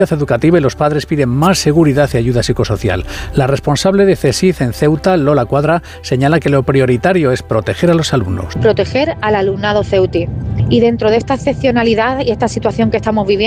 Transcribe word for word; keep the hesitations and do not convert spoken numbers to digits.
educativa y los padres piden más seguridad y ayuda psicosocial. La responsable de CESID en Ceuta, Lola Cuadra, señala que lo prioritario es proteger a los alumnos. Proteger al alumnado ceutí. Y dentro de esta excepcionalidad y esta situación que estamos viviendo,